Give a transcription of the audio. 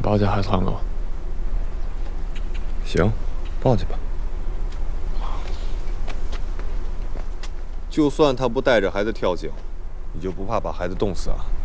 把我家孩子还给我。 行，抱去吧。 就算他不带着孩子跳井，你就不怕把孩子冻死啊？